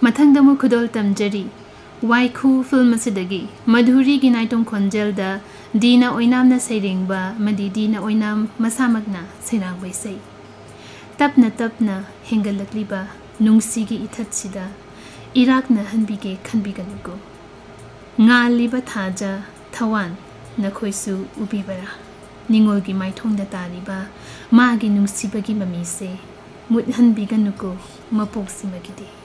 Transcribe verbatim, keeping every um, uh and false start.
ꯃꯊꯪꯗ ꯃꯨꯛ ꯈꯨꯗꯣꯜ ꯇꯝꯖꯔꯤ ꯋꯥꯏꯈꯨ ꯐꯤꯜꯝ ꯑꯁꯤꯗꯒꯤ ꯃꯙꯨꯔꯤꯒꯤ ꯅꯥꯏꯇꯣꯡ ꯈꯣꯟꯖꯦꯜꯗ ꯗꯤꯅ ꯑꯣꯏꯅꯥꯝꯅ ꯁꯩꯔꯦꯡꯕ ꯑꯃꯗꯤ ꯗꯤꯅ ꯑꯣꯏꯅꯥꯝ ꯃꯁꯥꯃꯛꯅ ꯁꯩꯔꯥꯡꯕ ꯏꯁꯩ ꯇꯞꯅ ꯇꯞꯅ ꯍꯦꯟꯒꯠꯂꯛꯂꯤꯕ ꯅꯨꯡꯁꯤꯒꯤ ꯏꯊꯠꯁꯤꯗ ꯏꯔꯥꯛꯅꯍꯟꯕꯤꯒꯦ ꯈꯟꯕꯤꯒꯅꯨꯀꯣ ꯉꯥꯜꯂꯤꯕ ꯊꯥꯖ ꯊꯋꯥꯟ ꯅꯈꯣꯏꯁꯨ ꯎꯕꯤꯕꯔꯥ ꯅꯤꯡꯉꯣꯜꯒꯤ ꯃꯥꯏꯊꯣꯡꯗ ꯇꯥꯔꯤꯕ ꯃꯥꯒꯤ ꯅꯨꯡꯁꯤꯕꯒꯤ ꯃꯃꯤꯁꯦ ꯃꯨꯠꯍꯟꯕꯤꯒꯅꯨꯀꯣ ꯃꯄꯣꯛꯁꯤꯃꯒꯤꯗꯤ